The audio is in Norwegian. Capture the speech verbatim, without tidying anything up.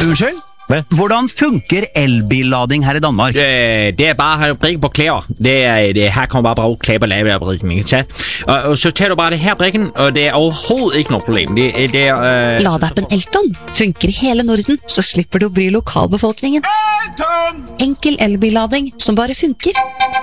Unnskyld? Hvad? Hvordan funker elbillading her i Danmark? Øh, det er bare at have brikken på klæder. Det er, det, her kommer bare bruge klæber lave af brikken, ikke sant? Og, og så tager du bare det her brikken, og det er overhovedet ikke noe problem. Det, det er... Øh, Ladeappen Elton funker i hele Norden, så slipper du å bry lokalbefolkningen. Enkel elbillading som bare funker.